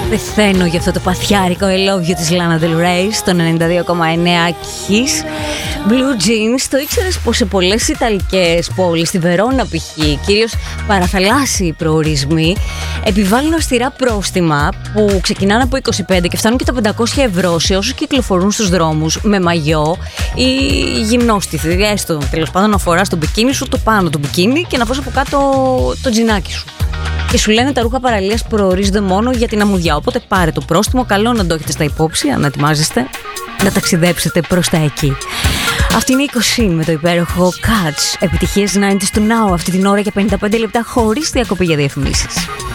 Πεθαίνω για αυτό το παθιάρικο I love you της Lana Del Rey στο 92,9 Kiss. Blue Jeans, το ήξερες πως σε πολλές ιταλικές πόλεις, στη Βερόνα π.χ., κυρίως παραθαλάσσιοι προορισμοί, επιβάλλουν αυστηρά πρόστιμα που ξεκινάνε από 25 και φτάνουν και τα 500 ευρώ σε όσους κυκλοφορούν στους δρόμους με μαγιό ή γυμνόστιθη, έστω τέλος πάντων να φοράς το μπικίνι σου, το πάνω του μπικίνι και να φοράς από κάτω το τζινάκι σου. Και σου λένε τα ρούχα παραλίας προορίζονται μόνο για την αμμουδιά. Οπότε πάρε το πρόστιμο, καλό να το έχετε στα υπόψη, αν ετοιμάζεστε να ταξιδέψετε προς τα εκεί. Αυτή είναι η 20 με το υπέροχο Catch. Επιτυχίες 90's του Now αυτή την ώρα για 55 λεπτά χωρίς διακοπή για διαφημίσεις.